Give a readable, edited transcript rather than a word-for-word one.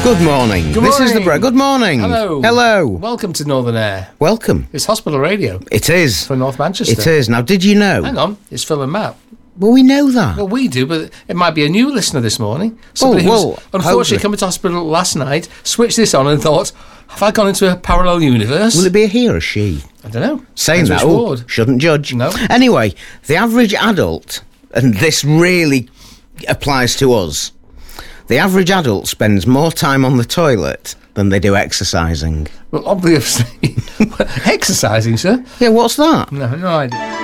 Good morning. Good This is the morning. Good morning. Hello. Hello. Welcome to Northern Air. Welcome. It's Hospital Radio It is. for North Manchester. It is. Now, did you know? Hang on, it's Phil and Matt. Well, we know that. Well, we do, but it might be a new listener this morning. Somebody well, who's unfortunately hopefully. come to hospital last night, switched this on and thought, have I gone into a parallel universe? Will it be a he or a she? I don't know. Saying Depends that, which ward. shouldn't judge. No. Anyway, the average adult, and this really applies to us, the average adult spends more time on the toilet than they do exercising. Well, obviously. Exercising, sir? Yeah, what's that? No idea.